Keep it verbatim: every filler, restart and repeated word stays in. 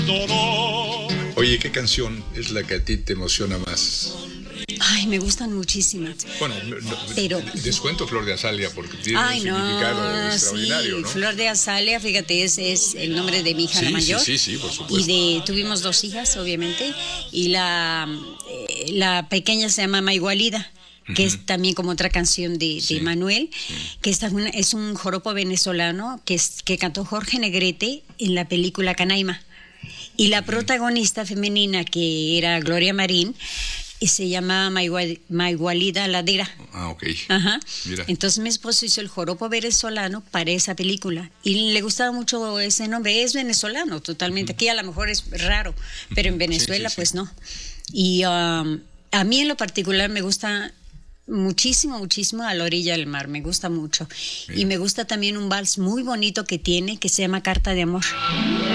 Oye, ¿qué canción es la que a ti te emociona más? Ay, me gustan muchísimas. Bueno, no, Pero... descuento Flor de Azalea porque tiene Ay, un no, significado extraordinario, sí, ¿no? Flor de Azalea, fíjate, es, es el nombre de mi hija, Sí, la mayor. sí, sí, sí, por supuesto. Y de, tuvimos dos hijas, obviamente, y la, eh, la pequeña se llama Maigualida, que es también como otra canción de, de Sí, Manuel, sí. que esta es, una- es un joropo venezolano que, es, que cantó Jorge Negrete en la película Canaima. Y la protagonista femenina, que era Gloria Marín, y se llamaba Maigua- Maigualida Ladera. Ah, ok. Ajá. Mira. Entonces mi esposo hizo el joropo venezolano para esa película y le gustaba mucho ese nombre. Es venezolano totalmente. Aquí a lo mejor es raro, pero en Venezuela sí, sí. pues no. Y um, a mí en lo particular me gusta muchísimo, muchísimo A la orilla del mar. Me gusta mucho. Mira. Y me gusta también un vals muy bonito que tiene que se llama Carta de Amor.